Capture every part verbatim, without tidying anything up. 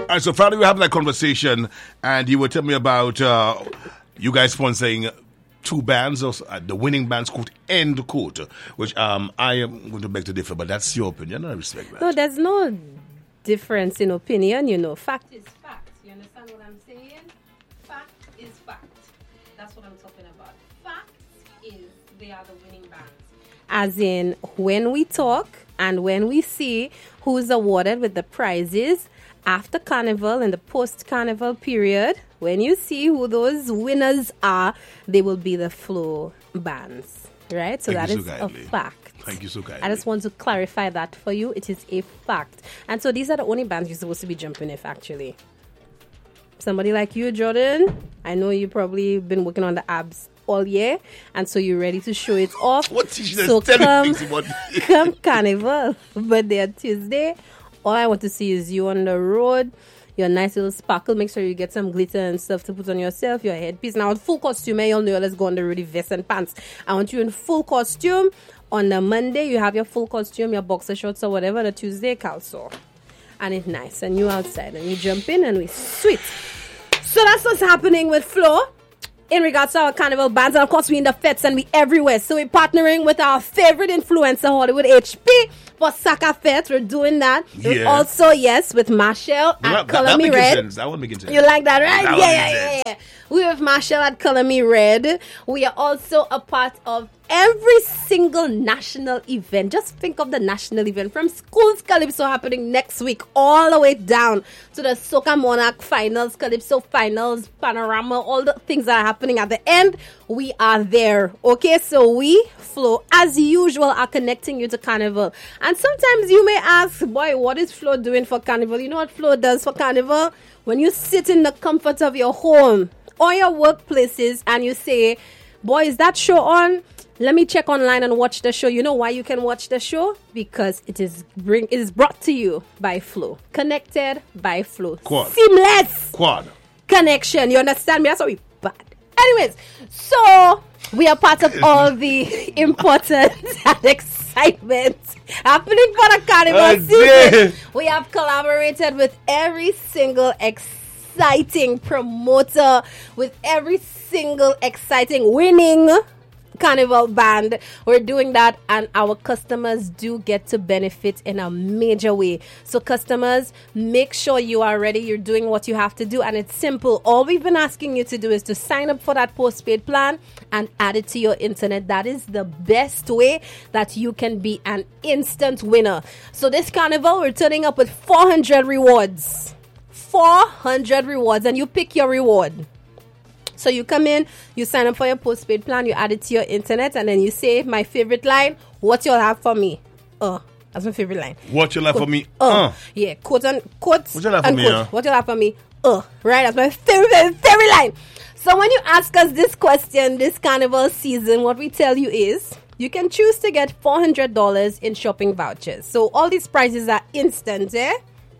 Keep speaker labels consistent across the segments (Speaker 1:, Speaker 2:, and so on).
Speaker 1: right, so Friday we were having that conversation, and you were telling me about uh, you guys sponsoring two bands, uh, the winning bands, quote, end quote, which um, I am going to beg to differ, but that's your opinion. I respect that.
Speaker 2: No, there's no difference in opinion, you know. Fact is fact. You understand what I'm saying? Fact is fact. That's what I'm talking about. Fact is they are the winning bands. As in, when we talk and when we see who's awarded with the prizes after Carnival and the post-Carnival period, when you see who those winners are, they will be the Flow bands, right? So
Speaker 1: Thank
Speaker 2: that
Speaker 1: you
Speaker 2: is
Speaker 1: so
Speaker 2: a
Speaker 1: kindly.
Speaker 2: fact.
Speaker 1: Thank you so kindly.
Speaker 2: I just want to clarify that for you. It is a fact. And so these are the only bands you're supposed to be jumping if, actually. Somebody like you, Jordan, I know you've probably been working on the abs all year, and so you're ready to show it off.
Speaker 1: What teacher
Speaker 2: so
Speaker 1: is telling
Speaker 2: come,
Speaker 1: things about
Speaker 2: come Carnival, birthday on Tuesday. All I want to see is you on the road, your nice little sparkle. Make sure you get some glitter and stuff to put on yourself, your headpiece. Now, in full costume, eh, you'll know, let's go on the road, vest and pants. I want you in full costume. On the Monday, you have your full costume, your boxer shorts or whatever. The Tuesday, calso. And it's nice. And you outside, and you jump in, and we sweet. So that's what's happening with Flow in regards to our Carnival bands. And of course, we in the fets and we everywhere. So we're partnering with our favorite influencer, Hollywood H P, for Saka Fets. We're doing that.
Speaker 1: Yeah.
Speaker 2: We're also, yes, with Marshall at
Speaker 1: that,
Speaker 2: Color
Speaker 1: that
Speaker 2: Me
Speaker 1: making
Speaker 2: Red.
Speaker 1: sense. That one making sense.
Speaker 2: You like that, right?
Speaker 1: That
Speaker 2: yeah,
Speaker 1: one
Speaker 2: yeah,
Speaker 1: makes
Speaker 2: yeah,
Speaker 1: sense.
Speaker 2: yeah. We have Marshall at Color Me Red. We are also a part of every single national event. Just think of the national event from Schools Calypso happening next week all the way down to the Soca Monarch finals, Calypso finals, Panorama, all the things that are happening at the end. We are there. Okay, so we, Flow, as usual, are connecting you to Carnival. And sometimes you may ask, boy, what is Flow doing for Carnival? You know what Flow does for Carnival? When you sit in the comfort of your home or your workplaces and you say, boy, is that show on? Let me check online and watch the show. You know why you can watch the show? Because it is bring it is brought to you by Flow. Connected by Flow.
Speaker 1: Quad.
Speaker 2: Seamless
Speaker 1: Quad.
Speaker 2: connection. You understand me? That's why we bad. Anyways, so we are part of all the importance and excitement happening for the Carnival
Speaker 1: Oh,
Speaker 2: season.
Speaker 1: dear.
Speaker 2: We have collaborated with every single exciting promoter, with every single exciting winning Carnival band. We're doing that, and our customers do get to benefit in a major way. So customers, make sure you are ready. You're doing what you have to do, and it's simple. All we've been asking you to do is to sign up for that postpaid plan and add it to your internet. That is the best way that you can be an instant winner. So this Carnival, we're turning up with four hundred rewards. four hundred rewards, and you pick your reward. So you come in, you sign up for your postpaid plan, you add it to your internet, and then you say, my favorite line, what you'll have for me? Uh, that's my favorite line.
Speaker 1: What you like
Speaker 2: Quote,
Speaker 1: for me?
Speaker 2: Uh,
Speaker 1: Uh.
Speaker 2: yeah, quote and quote.
Speaker 1: What you like for
Speaker 2: and
Speaker 1: me,
Speaker 2: quote.
Speaker 1: uh?
Speaker 2: What you'll have for me? Uh, right? That's my favorite, favorite, favorite line. So when you ask us this question, this Carnival season, what we tell you is, you can choose to get four hundred dollars in shopping vouchers. So all these prices are instant, eh?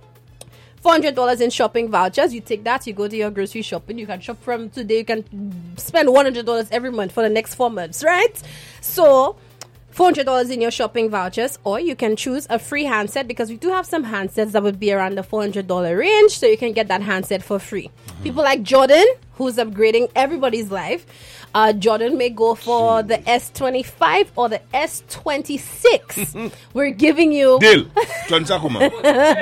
Speaker 2: four hundred dollars in shopping vouchers. You take that, you go to your grocery shopping. You can shop from today. You can spend one hundred dollars every month for the next four months, right? So, four hundred dollars in your shopping vouchers, or you can choose a free handset, because we do have some handsets that would be around the four hundred dollars range, so you can get that handset for free. Mm-hmm. People like Jordan, who's upgrading everybody's life. Uh, Jordan may go for the S twenty-five or the S twenty-six. We're giving you...
Speaker 1: Deal. Transakuma.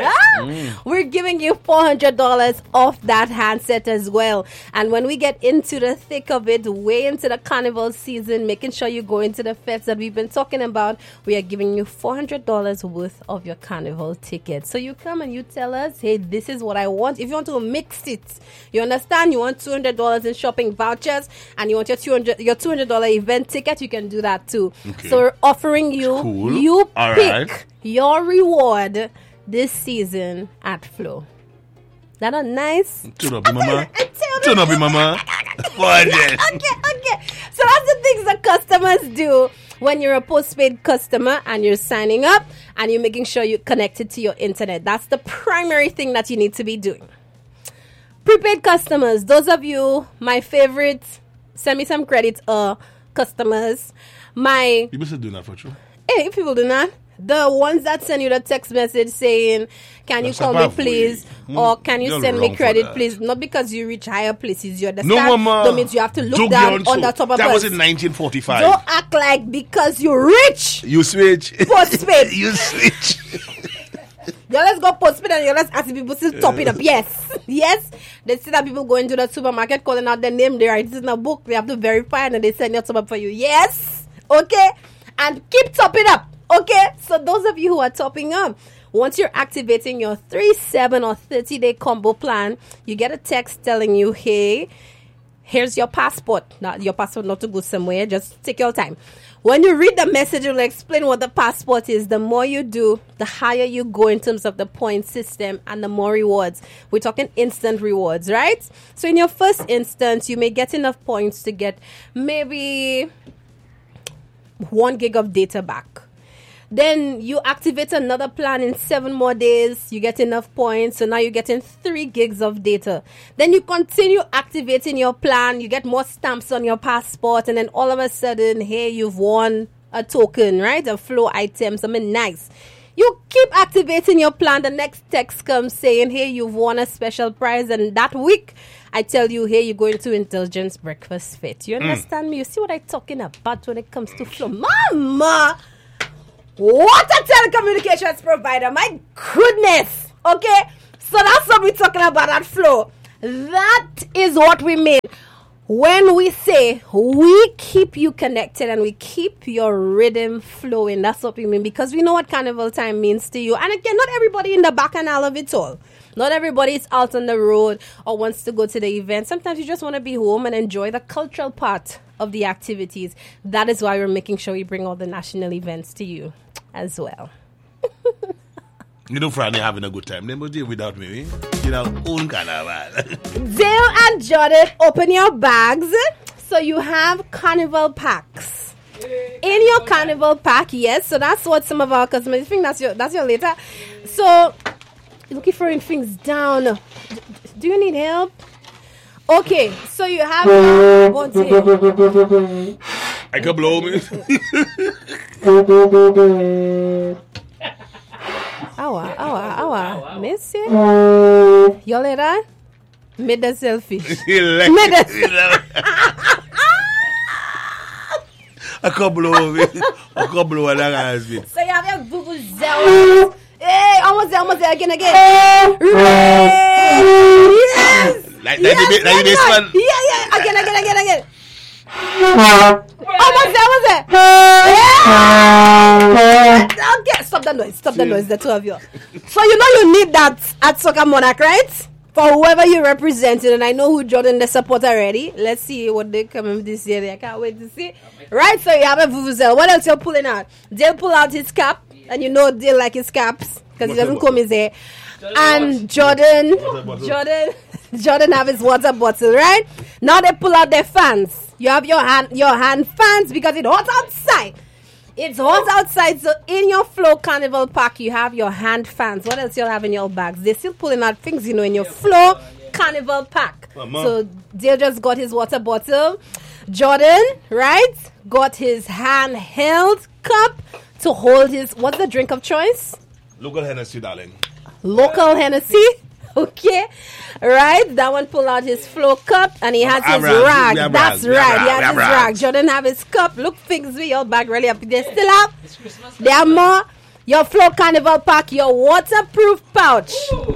Speaker 2: mm. We're giving you four hundred dollars off that handset as well. And when we get into the thick of it, way into the Carnival season, making sure you go into the fets that we've been talking about, we are giving you four hundred dollars worth of your Carnival ticket. So you come and you tell us, hey, this is what I want. If you want to mix it, you understand? You want two hundred dollars in shopping vouchers and you want your two hundred your two hundred dollars event ticket, you can do that too. Okay. So we're offering you,
Speaker 1: cool.
Speaker 2: you
Speaker 1: All
Speaker 2: pick
Speaker 1: right.
Speaker 2: your reward this season at Flow. That not nice?
Speaker 1: Turn up, mama. Turn up, mama.
Speaker 2: okay, okay. So that's the things that customers do when you're a postpaid customer and you're signing up and you're making sure you're connected to your internet. That's the primary thing that you need to be doing. Prepaid customers, those of you, my favorite, send me some credit, uh, customers. My
Speaker 1: People still doing that for you.
Speaker 2: Hey, if people do not, The ones that send you the text message saying, can you
Speaker 1: That's
Speaker 2: call me
Speaker 1: above
Speaker 2: please?
Speaker 1: we.
Speaker 2: Or can you
Speaker 1: You're
Speaker 2: send
Speaker 1: wrong
Speaker 2: me
Speaker 1: for
Speaker 2: credit
Speaker 1: that.
Speaker 2: please? Not because you reach higher places, you understand?
Speaker 1: No, mama.
Speaker 2: That means you have to look
Speaker 1: Don't be
Speaker 2: down
Speaker 1: on
Speaker 2: on
Speaker 1: so-
Speaker 2: the top of
Speaker 1: That
Speaker 2: us.
Speaker 1: was in nineteen forty-five.
Speaker 2: Don't act like because you're rich.
Speaker 1: You switch.
Speaker 2: Postpaid.
Speaker 1: you switch.
Speaker 2: Yo, let's go postpaid and yo, let's ask people still top it up. Yes. Yes. They see that people go into the supermarket calling out their name. They write it in a book. They have to verify and then they send your top up for you. Yes. Okay. And keep topping up. Okay. So those of you who are topping up, once you're activating your three, seven, or thirty day combo plan, you get a text telling you, hey, here's your passport. Not your passport, not to go somewhere. Just take your time. When you read the message, it will explain what the passport is. The more you do, the higher you go in terms of the point system and the more rewards. We're talking instant rewards, right? So in your first instance, you may get enough points to get maybe one gig of data back. Then you activate another plan in seven more days. You get enough points. So now you're getting three gigs of data. Then you continue activating your plan. You get more stamps on your passport. And then all of a sudden, hey, you've won a token, right? A flow item, something nice. You keep activating your plan. The next text comes saying, hey, you've won a special prize. And that week, I tell you, hey, you're going to Intelligence Breakfast Fit. You understand mm. me? You see what I'm talking about when it comes to flow? Mama! What a telecommunications provider. My goodness. Okay. So that's what we're talking about at Flow. That is what we mean when we say we keep you connected and we keep your rhythm flowing. That's what we mean, because we know what carnival time means to you. And again, not everybody in the bacchanal of it all. Not everybody is out on the road or wants to go to the event. Sometimes you just want to be home and enjoy the cultural part of the activities. That is why we're making sure we bring all the national events to you as well.
Speaker 1: You know, Franny having a good time. They must deal without me. You know, own carnival.
Speaker 2: Dale and Jordan, open your bags. So you have carnival packs. In your carnival pack, yes. So that's what some of our customers think. That's your that's your later. So looking for things down. Do you need help? Okay, so you have your one thing.
Speaker 1: I can blow me.
Speaker 2: Awa, awa, awa. Missy? You later? Made the selfie. Made the
Speaker 1: I can blow me. I can blow that has been.
Speaker 2: So you have your Google Zell. Hey, almost there, almost there. Again, again. Yes.
Speaker 1: Like,
Speaker 2: yes,
Speaker 1: like, like this
Speaker 2: right.
Speaker 1: one.
Speaker 2: Yeah, yeah. Again, again, again, again. Almost there, almost there. Yeah. Okay, stop the noise. Stop the noise, the two of you. So you know you need that at Soccer Monarch, right? For whoever you represented, and I know who Jordan they support already. Let's see what they come in this year. I can't wait to see. Right, so you have a Vuvuzela. What else you're pulling out? Dale pull out his cap, and you know Dale like his caps because he doesn't comb his hair. And Jordan, Jordan, Jordan have his water bottle, right? Now they pull out their fans. You have your hand, your hand fans because it's hot outside. It's hot outside, so in your Flow Carnival pack, you have your hand fans. What else you'll have in your bags? They're still pulling out things, you know, in your Flow Carnival pack.
Speaker 1: Mama.
Speaker 2: So Dale just got his water bottle. Jordan, right, got his handheld cup to hold his, what's the drink of choice?
Speaker 1: Local Hennessy, darling.
Speaker 2: Local Hennessy. Okay, right. That one pull out his Flow cup and he has his
Speaker 1: Abraham,
Speaker 2: rag.
Speaker 1: Abraham,
Speaker 2: That's
Speaker 1: Abraham,
Speaker 2: right. He has
Speaker 1: Abraham.
Speaker 2: his rag. Jordan have his cup. Look, things with your bag really up. They still have. There are more. Your Flow Carnival pack. Your waterproof pouch.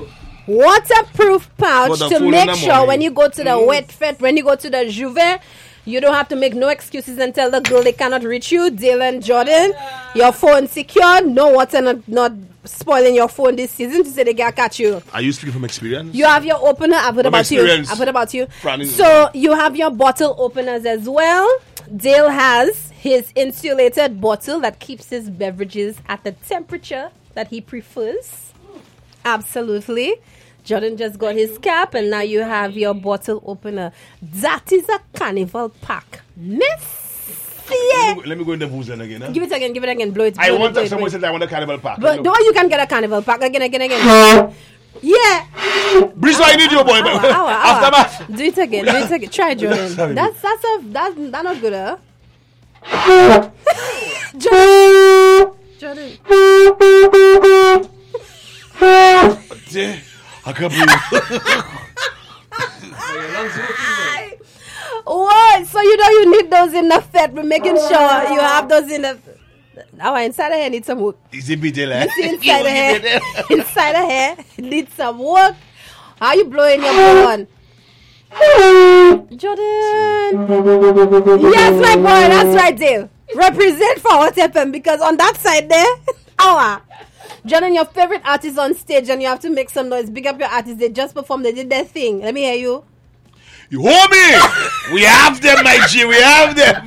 Speaker 2: Waterproof pouch
Speaker 1: For the
Speaker 2: to
Speaker 1: food in
Speaker 2: make
Speaker 1: the
Speaker 2: sure
Speaker 1: morning.
Speaker 2: when you go to the wet fete, when you go to the Juve, you don't have to make no excuses and tell the girl they cannot reach you. Dylan, Jordan, your phone secure. No water not, not spoiling your phone this season to say they can't catch you.
Speaker 1: Are you speaking from experience?
Speaker 2: You have your opener. I've heard
Speaker 1: From
Speaker 2: about you.
Speaker 1: experience.
Speaker 2: I've heard about you.
Speaker 1: Franny-
Speaker 2: So you have your bottle openers as well. Dale has his insulated bottle that keeps his beverages at the temperature that he prefers. Absolutely. Jordan just got his cap, and now you have your bottle opener. That is a carnival pack. Miss, yeah.
Speaker 1: Let me, let me go in the Vuzen again. Huh?
Speaker 2: Give it again, give it again. Blow it. Blow
Speaker 1: I
Speaker 2: it,
Speaker 1: want
Speaker 2: blow
Speaker 1: to,
Speaker 2: it, blow
Speaker 1: someone
Speaker 2: it.
Speaker 1: said I want a carnival pack.
Speaker 2: But no, you can get a carnival pack again, again, again. Yeah.
Speaker 1: Breeze, I need you, boy.
Speaker 2: Hour, hour, hour.
Speaker 1: Aftermath.
Speaker 2: Do it again. Do it again. Try, Jordan.
Speaker 1: Sorry.
Speaker 2: That's that's a that's that's not good, huh? Jordan. Jordan.
Speaker 1: I can't believe.
Speaker 2: What? So you know you need those in the fat, but making sure you have those in the. Our inside the hair needs some work.
Speaker 1: Is it B J like?
Speaker 2: Inside the hair, inside the hair needs some work. How you blowing your blow on? Jordan. Yes, my boy. That's right, Dale. Represent for Hot F M because on that side there, our Jordan, your favorite artist on stage, and you have to make some noise. Big up your artists. They just performed. They did their thing. Let me hear you.
Speaker 1: You homie! We have them, my G. We have them.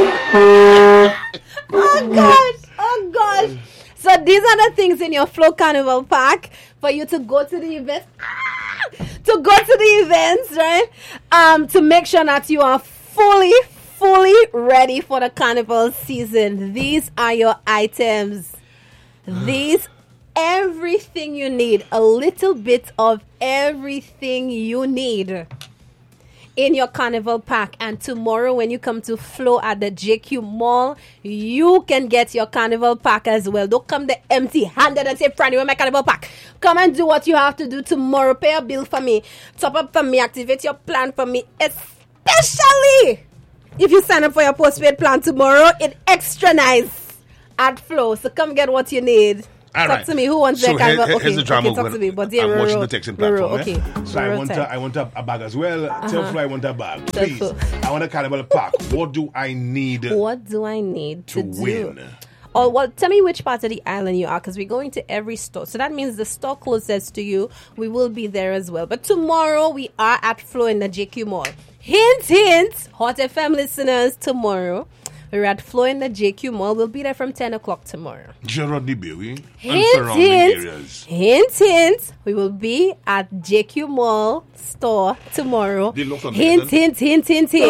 Speaker 2: Oh gosh! Oh gosh! So these are the things in your Flow Carnival pack for you to go to the event. To go to the events, right? Um, to make sure that you are fully, fully ready for the carnival season. These are your items. These, everything you need. A little bit of everything you need in your carnival pack. And tomorrow when you come to Flow at the J Q Mall, you can get your carnival pack as well. Don't come there empty handed and say, Franny, where's my carnival pack? Come and do what you have to do tomorrow. Pay a bill for me. Top up for me. Activate your plan for me. Especially if you sign up for your postpaid plan tomorrow, it's extra nice at Flow. So come get what you need.
Speaker 1: All
Speaker 2: talk
Speaker 1: right.
Speaker 2: to me. Who wants
Speaker 1: so
Speaker 2: their carnival?
Speaker 1: Here,
Speaker 2: okay,
Speaker 1: here's the drama.
Speaker 2: okay, talk to me. But yeah,
Speaker 1: I'm
Speaker 2: Roro,
Speaker 1: watching the texting platform.
Speaker 2: Roro, okay.
Speaker 1: Eh? So I
Speaker 2: Roro
Speaker 1: want,
Speaker 2: time.
Speaker 1: a, I want a, a bag as well.
Speaker 2: Uh-huh.
Speaker 1: Tell Flo I want a bag.
Speaker 2: Tell
Speaker 1: Please.
Speaker 2: Flo.
Speaker 1: I want a carnival pack. What do I need
Speaker 2: What do I need to,
Speaker 1: to
Speaker 2: do?
Speaker 1: win?
Speaker 2: Oh, well, tell me which part of the island you are, because we're going to every store. So that means the store closest to you, we will be there as well. But tomorrow, we are at Flow in the J Q Mall. Hint, hint, Hot F M listeners, tomorrow, we're at Flow in the J Q Mall. We'll be there from ten o'clock tomorrow.
Speaker 1: Gerard Baby and
Speaker 2: Hint,
Speaker 1: surrounding
Speaker 2: hint,
Speaker 1: areas.
Speaker 2: hint, hint. We will be at J Q Mall store tomorrow.
Speaker 1: They look
Speaker 2: Hint,
Speaker 1: amazing.
Speaker 2: hint, hint, hint, hint.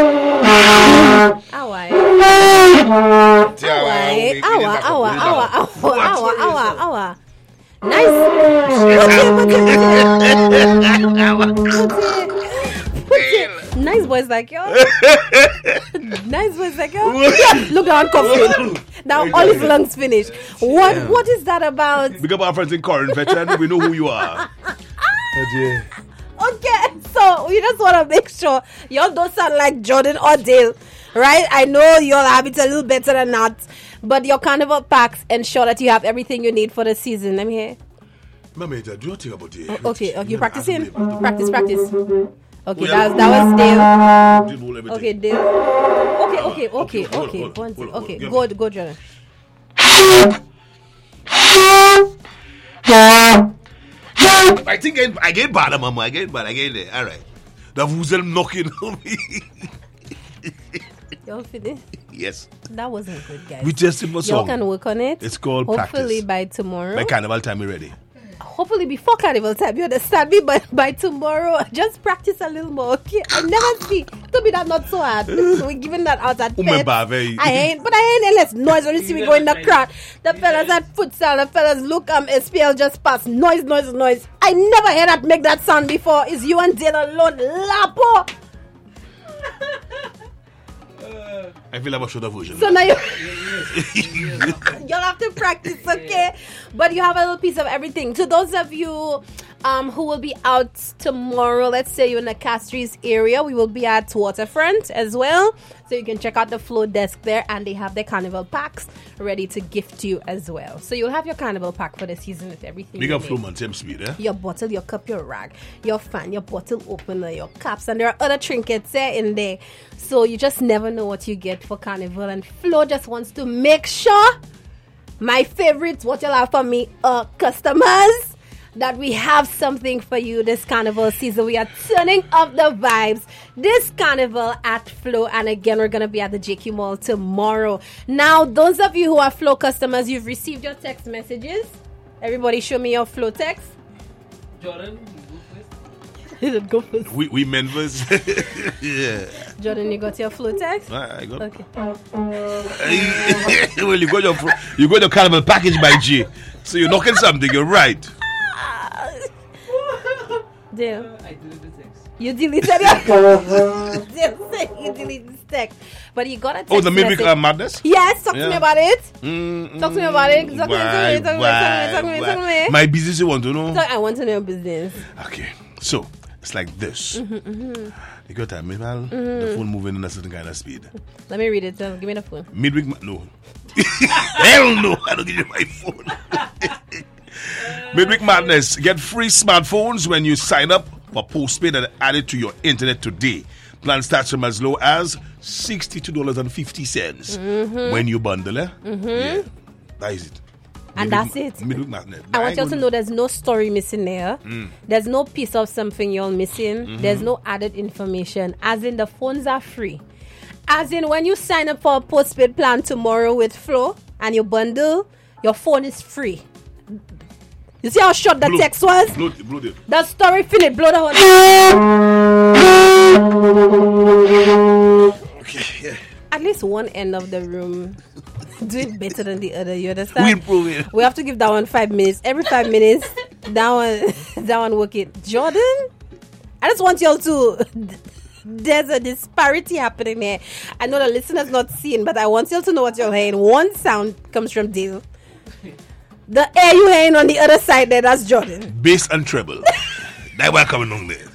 Speaker 2: Awa. Awa, awa, awa, awa, awa, awa, awa, awa. Nice. Put it, put it. Put it. Nice boys like yo. Nice boys like yo. Look down, coughing. Now all his lungs finished. What?
Speaker 1: Yeah.
Speaker 2: What is that about?
Speaker 1: Big up our friends in Corinth, veteran. We know who you are.
Speaker 2: Okay, so we just want to make sure y'all don't sound like Jordan or Dale, right? I know y'all have it a little better than that, but your carnival packs ensure that you have everything you need for the season. Let me hear.
Speaker 1: Mama, do you think about it?
Speaker 2: Oh, okay, okay, you practicing? Practice, practice. Okay,
Speaker 1: Oh, yeah.
Speaker 2: that was, that was Dale.
Speaker 1: Did all everything.
Speaker 2: Okay, Dale. Okay, okay, okay,
Speaker 1: Okay, hold,
Speaker 2: okay.
Speaker 1: hold,
Speaker 2: One,
Speaker 1: hold,
Speaker 2: okay,
Speaker 1: hold,
Speaker 2: go,
Speaker 1: give
Speaker 2: go, Jordan.
Speaker 1: I think I, I get bad, mama. I get bad. I get it. All right. The vuzel knocking on me.
Speaker 2: Y'all finished?
Speaker 1: Yes.
Speaker 2: That wasn't good, guys.
Speaker 1: We tested for
Speaker 2: Y'all
Speaker 1: song.
Speaker 2: can work on it.
Speaker 1: It's called
Speaker 2: Hopefully
Speaker 1: practice.
Speaker 2: by tomorrow.
Speaker 1: By carnival time, we ready.
Speaker 2: Hopefully before carnival time, you understand me? But by tomorrow, just practice a little more, okay? I never see. To be that not so hard. We're giving that out at
Speaker 1: Ume
Speaker 2: pets.
Speaker 1: bave.
Speaker 2: I ain't, but I ain't less noise when you see me go in the crowd. The fellas at futsal, the fellas look, um, S P L just pass. Noise, noise, noise. I never heard that make that sound before. It's you and Dale alone. Lapo.
Speaker 1: I feel like I should have version.
Speaker 2: So now you, you'll have to practice, okay? But you have a little piece of everything. To those of you um, who will be out tomorrow, let's say you're in the Castries area, we will be at Waterfront as well. So you can check out the Flow desk there, and they have their carnival packs ready to gift you as well. So you'll have your carnival pack for the season with everything.
Speaker 1: Big
Speaker 2: you
Speaker 1: up
Speaker 2: need.
Speaker 1: Flow, man. Same speed, eh?
Speaker 2: Your bottle, your cup, your rag, your fan, your bottle opener, your caps, and there are other trinkets there in there. So you just never know what you get for carnival. And Flo just wants to make sure, my favorites, what you'll have for me, uh, customers, that we have something for you this carnival season. We are turning up the vibes this carnival at Flow, and again, we're going to be at the J Q Mall tomorrow. Now, those of you who are Flow customers, you've received your text messages. Everybody show me your Flow text.
Speaker 3: Jordan,
Speaker 2: Go first.
Speaker 1: We, we members. Yeah.
Speaker 2: Jordan, you got your Flow text?
Speaker 1: I got
Speaker 2: Okay.
Speaker 1: well, you got your you got your carnival package by G. So you're knocking something. You're right.
Speaker 2: Dale.
Speaker 3: Uh, I deleted the text.
Speaker 2: You deleted it. Dale said you deleted this text, but you got a text.
Speaker 1: Oh, the midweek
Speaker 2: message.
Speaker 1: uh, madness.
Speaker 2: Yes, talk
Speaker 1: Yeah.
Speaker 2: to me about it.
Speaker 1: Mm,
Speaker 2: Talk to me about it. Talk to me, talk to me,
Speaker 1: why,
Speaker 2: talk to me,
Speaker 1: why,
Speaker 2: talk to me,
Speaker 1: why?
Speaker 2: talk to me.
Speaker 1: My business you want to know?
Speaker 2: Talk- I want to know your business.
Speaker 1: Okay, so it's like this.
Speaker 2: Mm-hmm, mm-hmm.
Speaker 1: You got time, well, the phone moving in a certain kind of speed.
Speaker 2: Let me read it. Tell, give me the phone.
Speaker 1: Midweek, ma- no. Hell no, I don't give you my phone. Midweek Madness. Get free smartphones when you sign up for postpaid and add it to your internet today. Plan starts from as low as sixty-two dollars and fifty cents
Speaker 2: Mm-hmm.
Speaker 1: when you bundle, eh? Yeah, that is it.
Speaker 2: And
Speaker 1: Midweek-
Speaker 2: that's it.
Speaker 1: Midweek Madness.
Speaker 2: I want
Speaker 1: ain't
Speaker 2: y'all to
Speaker 1: gonna-
Speaker 2: know there's no story missing there.
Speaker 1: Mm.
Speaker 2: There's no piece of something you're missing.
Speaker 1: Mm-hmm.
Speaker 2: There's no added information. As in, the phones are free. As in, when you sign up for a postpaid plan tomorrow with Flow and you bundle, your phone is free. You see how short the
Speaker 1: Blow-
Speaker 2: text was?
Speaker 1: blow it, blow it.
Speaker 2: The story finished. Blow the whole.
Speaker 1: Okay, yeah.
Speaker 2: At least one end of the room do it better than the other. You understand?
Speaker 1: We improve it.
Speaker 2: We have to give that one five minutes. Every five minutes, that one, that one work it. Jordan, I just want y'all to. There's a disparity happening there. I know the listener's not seeing, but I want y'all to know what you're hearing. One sound comes from Dale. The air you hearing on the other side there, that's Jordan.
Speaker 1: Bass and treble. That one coming on there.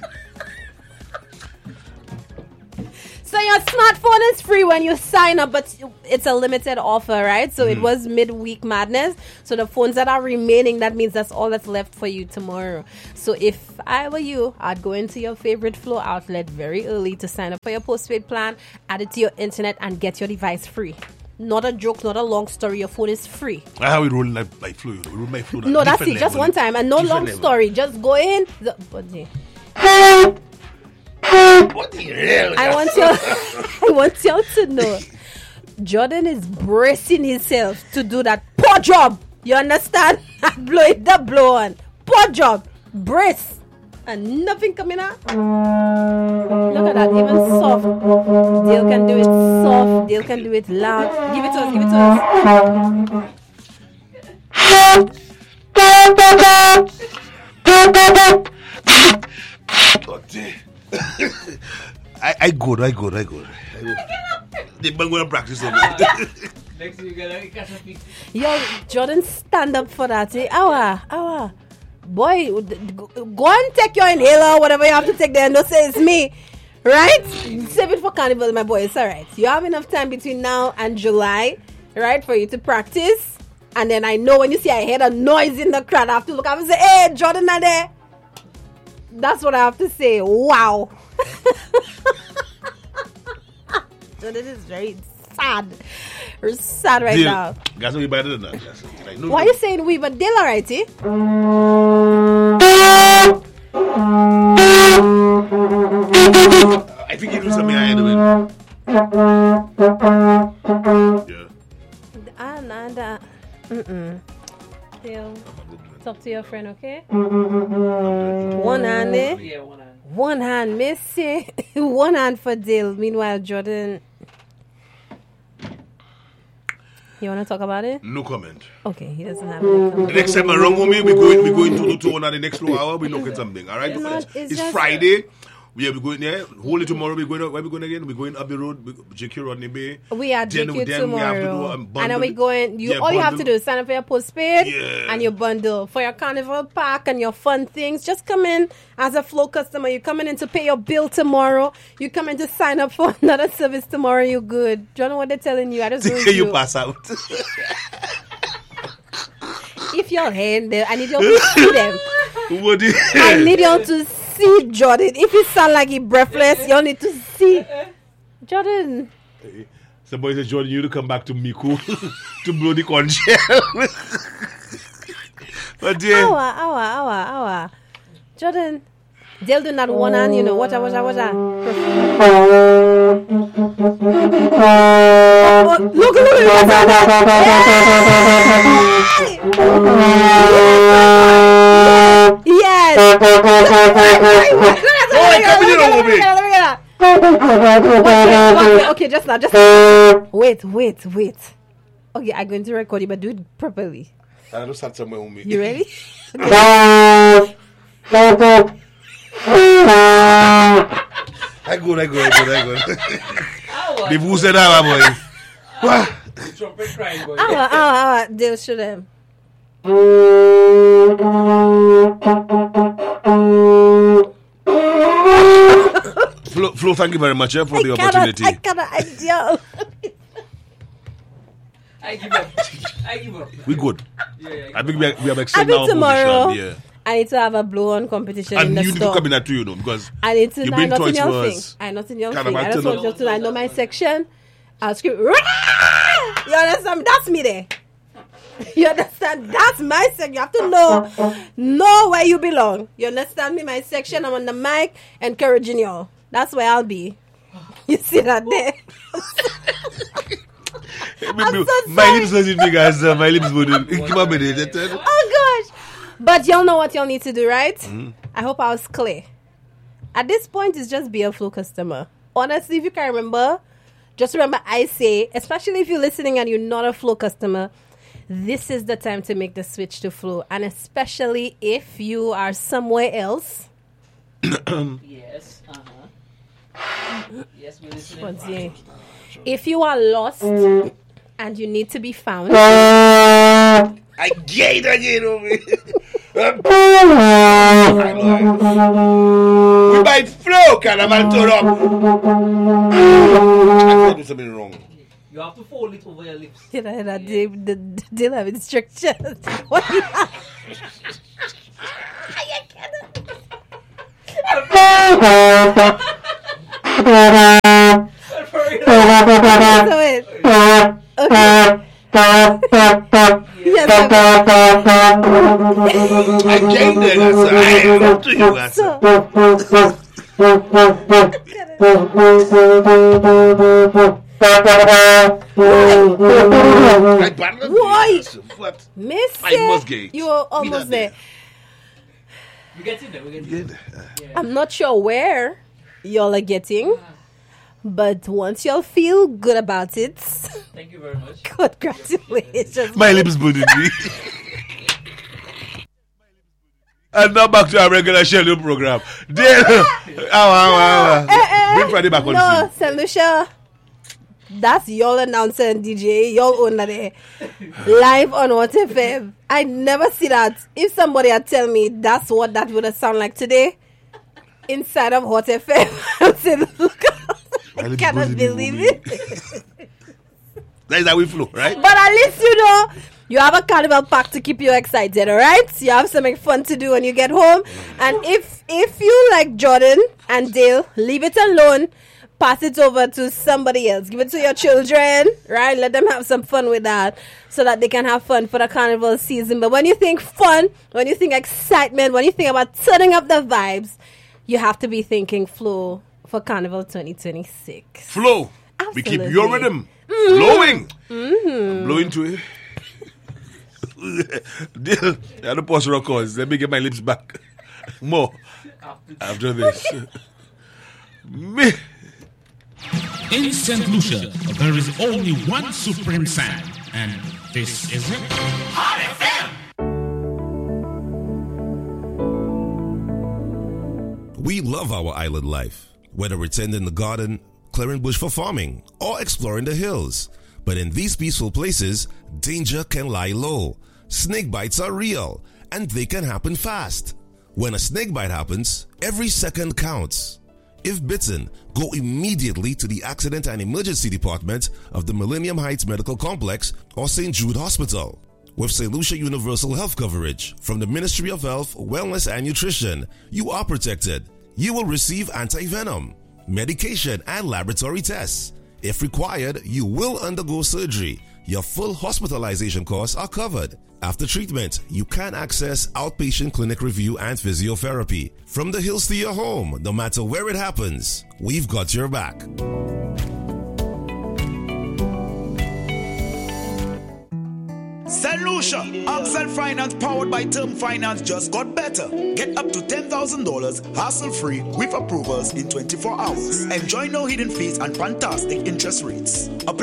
Speaker 2: So your smartphone is free when you sign up, but it's a limited offer, right? So
Speaker 1: Mm-hmm.
Speaker 2: it was midweek madness. So the phones that are remaining, that means that's all that's left for you tomorrow. So if I were you, I'd go into your favorite Flow outlet very early to sign up for your postpaid plan, add it to your internet, and get your device free. Not a joke, not a long story. Your phone is free.
Speaker 1: I how we roll like, like flow. We roll my flow.
Speaker 2: No, that's it.
Speaker 1: Different
Speaker 2: Just
Speaker 1: level.
Speaker 2: one time, and no
Speaker 1: Different
Speaker 2: long
Speaker 1: level.
Speaker 2: story. Just go in. The, but, yeah.
Speaker 1: What the hell?
Speaker 2: I want y'all, I want y'all to know, Jordan is bracing himself to do that poor job. You understand? Blow it, the blow on. Poor job. Brace. And nothing coming out. Look at that. Even soft. Dale can do it soft. Dale can do it loud. Give it to us. Give it to us.
Speaker 1: Oh, dear. I, I good, I good, I good. I good. The man gonna practice on me.
Speaker 3: Next you gotta catch a piece.
Speaker 2: Yo, Jordan, stand up for that. Eh? Awa, awa. Boy, go and take your inhaler, whatever you have to take there, and don't say it's me. Right? Save it for carnival, my boy. It's alright. You have enough time between now and July, right, for you to practice. And then I know when you see I hear a noise in the crowd, I have to look up and say, hey, Jordan, are there? That's what I have to say. Wow. Jordan is very sad. We're sad right
Speaker 1: Deal.
Speaker 2: now.
Speaker 1: Guys, we better than that. Guys. Like, no,
Speaker 2: Why are you saying we? But Dale, alright, eh?
Speaker 1: I think you do something I ain't doing. Yeah.
Speaker 2: Ah, nah, nah. Mm-mm. Dale, talk to your friend, okay?
Speaker 1: Mm-hmm.
Speaker 2: One hand, eh?
Speaker 3: Yeah, one hand.
Speaker 2: One hand, Missy. One hand for Dale. Meanwhile, Jordan. You want to talk about it?
Speaker 1: No comment.
Speaker 2: Okay, he doesn't have any
Speaker 1: The
Speaker 2: comment.
Speaker 1: next time around with me, we going we going to the two on the next floor hour. We looking something. All right.
Speaker 2: It's not-
Speaker 1: it's
Speaker 2: it's
Speaker 1: it's
Speaker 2: just-
Speaker 1: Friday. We are going there. Holy tomorrow. We're going. Where we going again? We're going Abbey Road. J Q Rodney Bay.
Speaker 2: We are
Speaker 1: Then-
Speaker 2: J Q
Speaker 1: then we have to do,
Speaker 2: tomorrow.
Speaker 1: um,
Speaker 2: and
Speaker 1: bundle
Speaker 2: then we
Speaker 1: it.
Speaker 2: going, you
Speaker 1: Yeah,
Speaker 2: all you have to
Speaker 1: bundle.
Speaker 2: do is sign up for your postpaid
Speaker 1: Yeah.
Speaker 2: and your bundle. For your carnival pack and your fun things, just come in as a Flow customer. You're coming in to pay your bill tomorrow. You come in to sign up for another service tomorrow, you're good. Do you know what they're telling you? I just know
Speaker 1: you pass out.
Speaker 2: If you're hand there, I need you to see them.
Speaker 1: What do you-
Speaker 2: I need y'all to see Jordan. If he sound like he breathless, y'all need to see Jordan.
Speaker 1: Somebody said, Jordan, you to come back to Miku to blow the conch shell. But yeah.
Speaker 2: Awa, awa, awa, awa. Jordan, they'll do that one hand, you know. Watch out, watch out, watch out. Oh, look, look, look. Watch out. Yes.
Speaker 1: Oh, come here, over me.
Speaker 2: Okay, okay, just now, just now. Wait, wait, wait. Okay, I'm going to record it, but do it properly.
Speaker 1: I don't start somewhere with me.
Speaker 2: You ready?
Speaker 1: I good, I good, I good, I good.
Speaker 3: Ow,
Speaker 1: The boo said that, boy. What?
Speaker 3: trumpet crying, boy.
Speaker 2: Ah, ah, ah, they'll show them.
Speaker 1: Flo, Flo, thank you very much eh, for
Speaker 2: I
Speaker 1: the
Speaker 2: cannot,
Speaker 1: opportunity.
Speaker 2: I cannot, I, yo.
Speaker 3: I give up. I give up.
Speaker 1: We good.
Speaker 3: Yeah, yeah,
Speaker 1: I think we, are, we have
Speaker 2: I
Speaker 1: extended
Speaker 2: think
Speaker 1: our
Speaker 2: tomorrow
Speaker 1: position. Yeah.
Speaker 2: I need to have a blow-on competition in
Speaker 1: And
Speaker 2: the
Speaker 1: you need to
Speaker 2: store.
Speaker 1: come in at two, you know, because
Speaker 2: I need to
Speaker 1: you
Speaker 2: know
Speaker 1: bring
Speaker 2: not in
Speaker 1: toys
Speaker 2: your
Speaker 1: for
Speaker 2: thing.
Speaker 1: us.
Speaker 2: I not in your
Speaker 1: Kind
Speaker 2: thing.
Speaker 1: of
Speaker 2: I just
Speaker 1: turn
Speaker 2: want
Speaker 1: up.
Speaker 2: you to I know my section. I'll scream. Rah! You understand? That's me there. You understand? That's my section. You have to know, know where you belong. You understand me? My section. I'm on the mic, encouraging y'all. That's where I'll be. You see that there? I'm so
Speaker 1: my
Speaker 2: sorry.
Speaker 1: lips wasn't big as uh, my lips wouldn't. Keep up with it.
Speaker 2: Oh gosh. But y'all know what y'all need to do, right?
Speaker 1: Mm-hmm.
Speaker 2: I hope I was clear. At this point, it's just be a Flow customer. Honestly, if you can remember, just remember I say, especially if you're listening and you're not a Flow customer, this is the time to make the switch to Flow. And especially if you are somewhere else.
Speaker 3: Yes. Uh-huh. Yes, we're listening.
Speaker 2: But yeah, if you are lost and you need to be found,
Speaker 1: I get again over here. We buy Flow, can I man turn up? I said something wrong.
Speaker 3: You have to fold it over your lips.
Speaker 2: you know, that they, they, they don't have instructions. What you have? I cannot. So wait. Okay. Yes,
Speaker 1: I get there, that's I am up to you, that's
Speaker 2: so,
Speaker 1: I battle
Speaker 2: Why?
Speaker 1: What?
Speaker 2: Miss
Speaker 1: I must get it.
Speaker 2: you were
Speaker 1: Me
Speaker 2: almost
Speaker 1: not
Speaker 2: there.
Speaker 1: there.
Speaker 3: We get in there. We get in there. Yeah.
Speaker 2: I'm not sure where y'all are getting, but once y'all feel good about it,
Speaker 3: Thank you very much.
Speaker 2: congratulations.
Speaker 1: My lips booted me. And now back to our regular schedule program. Then, ow, ow, ow. Bring Friday back on
Speaker 2: No,
Speaker 1: scene.
Speaker 2: Saint Lucia, that's y'all announcer and D J, y'all owner there. Live on What F M. I never see that. If somebody had tell me that's what that would have sound like today, inside of Hot F M, I'm saying, look, I
Speaker 1: lips
Speaker 2: cannot
Speaker 1: buzzing me,
Speaker 2: believe
Speaker 1: woman.
Speaker 2: it.
Speaker 1: That is how we flow, right?
Speaker 2: But at least you know you have a carnival pack to keep you excited, all right? You have something fun to do when you get home. And if if you like Jordan and Dale, leave it alone. Pass it over to somebody else. Give it to your children, right? Let them have some fun with that so that they can have fun for the carnival season. But when you think fun, when you think excitement, when you think about turning up the vibes, you have to be thinking Flow for Carnival twenty twenty-six.
Speaker 1: Flow. We keep
Speaker 2: Absolutely.
Speaker 1: your rhythm flowing. I'm blowing to it. Deal. I don't pause records. Let me get my lips back. More after this. Me.
Speaker 4: In Saint Lucia, there is only one supreme sound, and this is it. Hot F M!
Speaker 5: We love our island life, whether we're tending the garden, clearing bush for farming, or exploring the hills. But in these peaceful places, danger can lie low. Snake bites are real, and they can happen fast. When a snake bite happens, every second counts. If bitten, go immediately to the Accident and Emergency Department of the Millennium Heights Medical Complex or Saint Jude Hospital. With Saint Lucia Universal Health Coverage from the Ministry of Health, Wellness and Nutrition, you are protected. You will receive anti-venom, medication, and laboratory tests. If required, you will undergo surgery. Your full hospitalization costs are covered. After treatment, you can access outpatient clinic review and physiotherapy. From the hills to your home, no matter where it happens, we've got your back.
Speaker 6: Saint Lucia, Axel Finance powered by Term Finance just got better. Get up to ten thousand dollars hassle-free with approvals in twenty-four hours. Enjoy no hidden fees and fantastic interest rates. Apply